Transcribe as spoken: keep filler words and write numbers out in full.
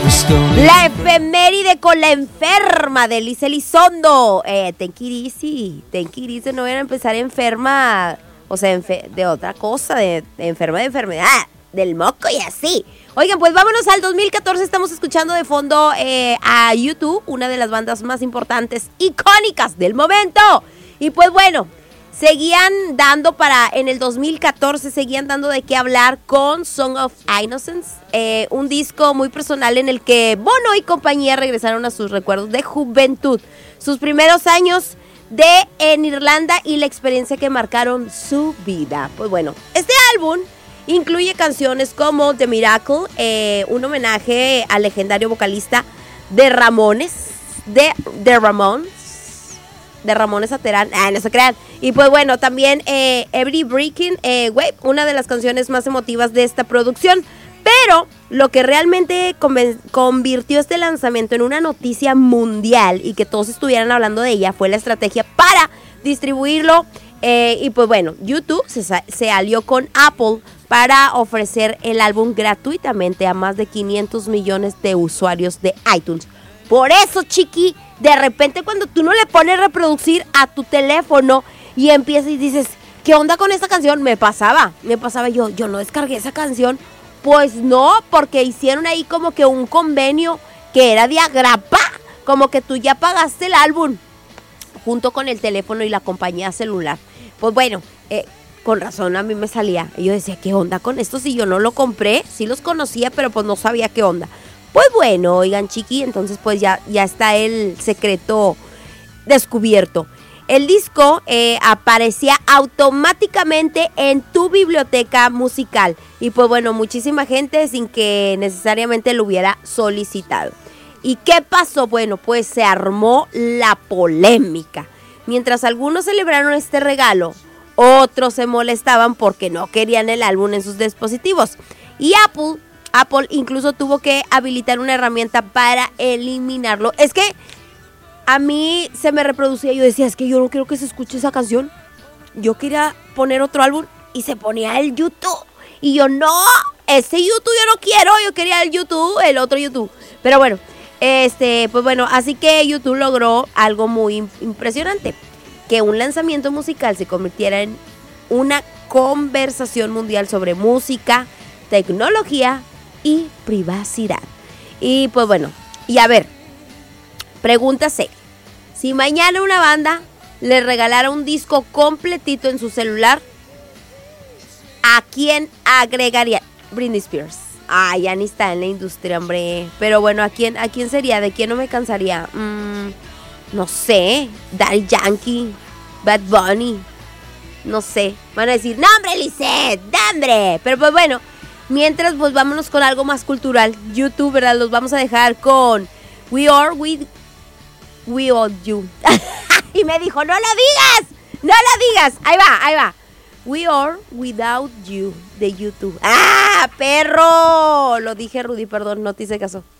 La efeméride con la enferma de Elisa Elizondo. Eh, take it easy, take it easy, no vayan a empezar enferma, o sea, enfe- de otra cosa, de, de enferma de enfermedad, del moco y así. Oigan, pues vámonos al dos mil catorce, estamos escuchando de fondo eh, a U dos, una de las bandas más importantes, icónicas del momento. Y pues bueno, seguían dando para, en el dos mil catorce, seguían dando de qué hablar con Song of Innocence, eh, un disco muy personal en el que Bono y compañía regresaron a sus recuerdos de juventud, sus primeros años de en Irlanda y la experiencia que marcaron su vida. Pues bueno, este álbum incluye canciones como The Miracle, eh, un homenaje al legendario vocalista de Ramones, de, de Ramones, de Ramones a Terán, ah, no se crean. Y pues bueno, también eh, Every Breaking eh, Wave, una de las canciones más emotivas de esta producción. Pero lo que realmente conven- convirtió este lanzamiento en una noticia mundial y que todos estuvieran hablando de ella fue la estrategia para distribuirlo. Eh, y pues bueno, U dos se, se alió con Apple para ofrecer el álbum gratuitamente a más de quinientos millones de usuarios de iTunes. Por eso, chiqui, de repente cuando tú no le pones reproducir a tu teléfono y empiezas y dices, ¿qué onda con esta canción? Me pasaba, me pasaba yo, yo no descargué esa canción. Pues no, porque hicieron ahí como que un convenio que era de agrapa, como que tú ya pagaste el álbum junto con el teléfono y la compañía celular. Pues bueno, eh, con razón a mí me salía. Y yo decía, ¿qué onda con esto? Si yo no lo compré, sí los conocía, pero pues no sabía qué onda. Pues bueno, oigan, chiqui, entonces pues ya, ya está el secreto descubierto. El disco eh, aparecía automáticamente en tu biblioteca musical. Y pues bueno, muchísima gente sin que necesariamente lo hubiera solicitado. ¿Y qué pasó? Bueno, pues se armó la polémica. Mientras algunos celebraron este regalo, otros se molestaban porque no querían el álbum en sus dispositivos. Y Apple, Apple incluso tuvo que habilitar una herramienta para eliminarlo. Es que a mí se me reproducía, yo decía, es que yo no quiero que se escuche esa canción. Yo quería poner otro álbum y se ponía el YouTube. Y yo, no, ese YouTube yo no quiero, yo quería el YouTube, el otro YouTube. Pero bueno, este, pues bueno, así que YouTube logró algo muy impresionante. Que un lanzamiento musical se convirtiera en una conversación mundial sobre música, tecnología y privacidad. Y pues bueno, y a ver, pregúntase, si mañana una banda le regalara un disco completito en su celular, ¿a quién agregaría? Britney Spears. Ah, ya ni está en la industria, hombre. Pero bueno, ¿a quién, a quién sería? ¿De quién no me cansaría? Mm, no sé, Daddy Yankee, Bad Bunny, no sé. Van a decir, no hombre, Lisette, no hombre. Pero pues bueno, mientras pues vámonos con algo más cultural. YouTube, ¿verdad? Los vamos a dejar con We Are With We All You. Y me dijo, no lo digas, no lo digas. Ahí va, ahí va. We Are Without You de YouTube. ¡Ah, perro! Lo dije, Rudy, perdón, no te hice caso.